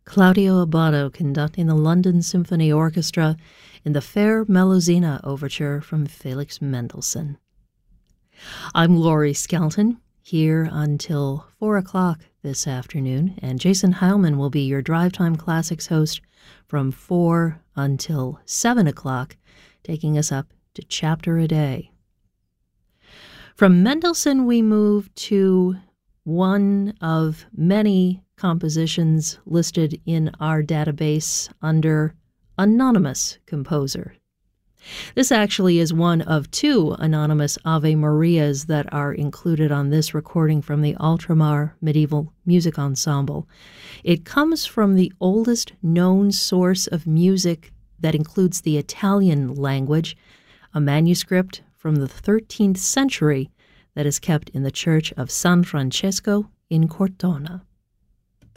Claudio Abbado conducting the London Symphony Orchestra in the Fair Melusina Overture from Felix Mendelssohn. I'm Laurie Skelton, here until 4 o'clock this afternoon, and Jason Heilman will be your Drive Time Classics host from 4 until 7 o'clock, taking us up to Chapter a Day. From Mendelssohn, we move to one of many compositions listed in our database under Anonymous Composer. This actually is one of two anonymous Ave Marias that are included on this recording from the Ultramar Medieval Music Ensemble. It comes from the oldest known source of music that includes the Italian language, a manuscript from the 13th century that is kept in the church of San Francesco in Cortona.